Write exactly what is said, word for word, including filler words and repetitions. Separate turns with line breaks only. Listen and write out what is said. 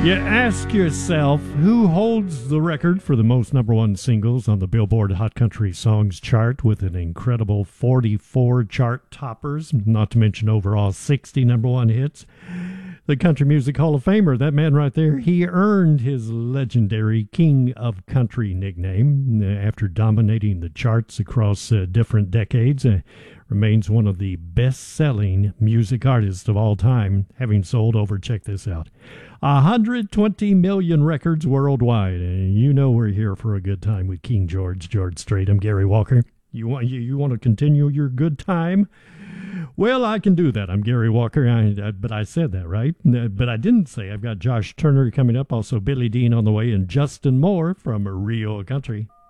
You ask yourself, who holds the record for the most number one singles on the Billboard Hot Country Songs chart with an incredible forty-four chart toppers, not to mention overall sixty number one hits? The Country Music Hall of Famer, that man right there, he earned his legendary King of Country nickname after dominating the charts across uh, different decades. Uh, remains one of the best-selling music artists of all time, having sold over, check this out, one hundred twenty million records worldwide. And you know we're here for a good time with King George, George Strait. I'm Gary Walker. You want you, you want to continue your good time? Well, I can do that. I'm Gary Walker, I, I, but I said that, right? But I didn't say I've got Josh Turner coming up, also Billy Dean on the way, and Justin Moore from Rio Country.